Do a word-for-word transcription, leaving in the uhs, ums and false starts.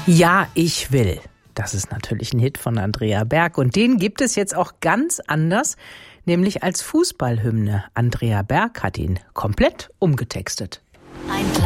Ja, ich will. Das ist natürlich ein Hit von Andrea Berg und den gibt es jetzt auch ganz anders, nämlich als Fußballhymne. Andrea Berg hat ihn komplett umgetextet. Ein